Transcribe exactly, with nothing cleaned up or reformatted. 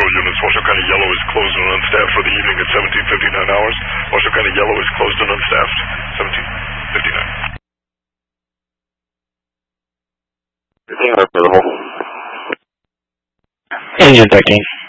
units. Washoe County Yellow is closed and unstaffed for the evening at seventeen fifty-nine hours. Washoe County Yellow is closed and unstaffed, seventeen fifty-nine. Engine thirteen.